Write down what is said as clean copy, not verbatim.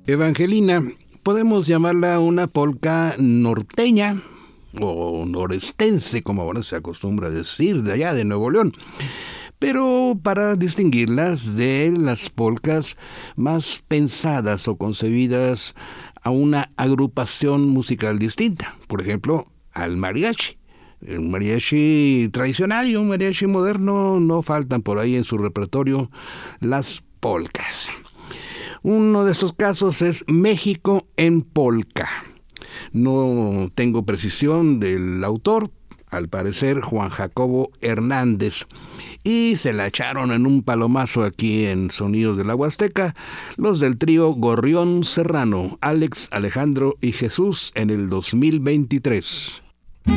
Evangelina, podemos llamarla una polca norteña o norestense, como ahora se acostumbra a decir, de allá de Nuevo León, pero para distinguirlas de las polcas más pensadas o concebidas a una agrupación musical distinta, por ejemplo, al mariachi. Un mariachi tradicional y un mariachi moderno no faltan por ahí en su repertorio las polcas. Uno de estos casos es México en polca. No tengo precisión del autor, al parecer Juan Jacobo Hernández, y se la echaron en un palomazo aquí en Sonidos de la Huasteca los del trío Gorrión Serrano, Alex, Alejandro y Jesús en el 2023.